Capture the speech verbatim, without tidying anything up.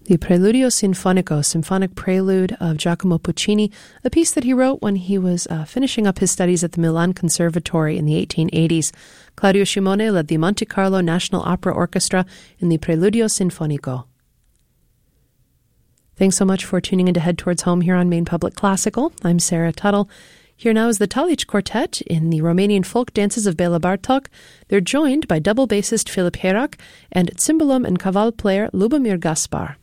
The Preludio Sinfonico, symphonic prelude of Giacomo Puccini, a piece that he wrote when he was uh, finishing up his studies at the Milan Conservatory in the eighteen eighties. Claudio Scimone led the Monte Carlo National Opera Orchestra in the Preludio Sinfonico. Thanks so much for tuning in to Head Towards Home here on Maine Public Classical. I'm Sarah Tuttle. Here now is the Talic Quartet in the Romanian folk dances of Bela Bartok. They're joined by double bassist Filip Herak and cymbalum and caval player Lubomir Gaspar.